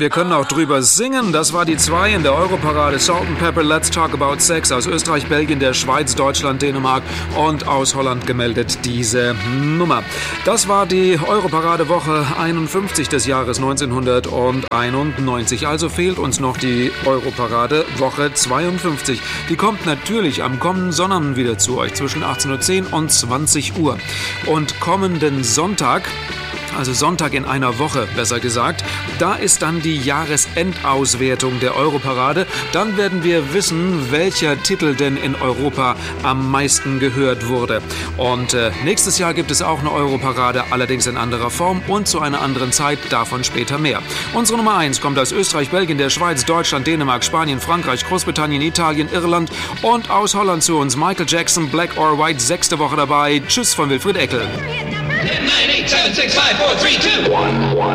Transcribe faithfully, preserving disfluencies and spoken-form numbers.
Wir können auch drüber singen. Das war die zwei in der Europarade. Salt and Pepper, Let's Talk About Sex aus Österreich, Belgien, der Schweiz, Deutschland, Dänemark und aus Holland gemeldet diese Nummer. Das war die Europarade Woche einundfünfzig des Jahres neunzehnhunderteinundneunzig. Also fehlt uns noch die Europarade Woche zweiundfünfzig. Die kommt natürlich am kommenden Sonnabend wieder zu euch zwischen achtzehn Uhr zehn und zwanzig Uhr. Und kommenden Sonntag, also Sonntag in einer Woche, besser gesagt, da ist dann die Jahresendauswertung der Europarade. Dann werden wir wissen, welcher Titel denn in Europa am meisten gehört wurde. Und äh, nächstes Jahr gibt es auch eine Europarade, allerdings in anderer Form und zu einer anderen Zeit, davon später mehr. Unsere Nummer eins kommt aus Österreich, Belgien, der Schweiz, Deutschland, Dänemark, Spanien, Frankreich, Großbritannien, Italien, Irland und aus Holland zu uns Michael Jackson, Black or White, sechste Woche dabei. Tschüss von Wilfried Eckel. nine eight seven six five four three two